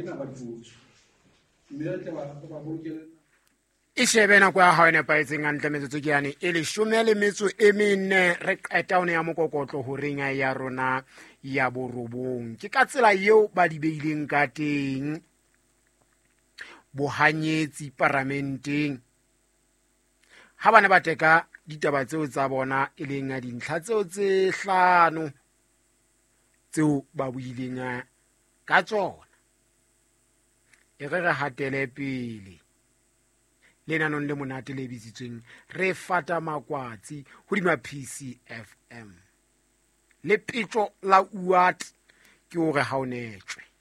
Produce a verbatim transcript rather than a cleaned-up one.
kena ba dipotso mme re tle ba ba bolokele e shebe nako ya hao e nepaetseng hantle metsotso ke yane e leshome le metso e mene re qeta o ne ya mokokotlo ho renga ya rona ya borobong ke ka tsela eo ba di beileng ka teng bohanyetsi parlamenteng ha bana ba teka ditaba tseo tsa bona e leng ya dintlha tseo tse hlano tseo ba buileng ka tsona e re re hatele pele lenanong le monate le bitsitsweng re fata makwatsi hodima P C F M le petlo la uat ke hore ha o netswe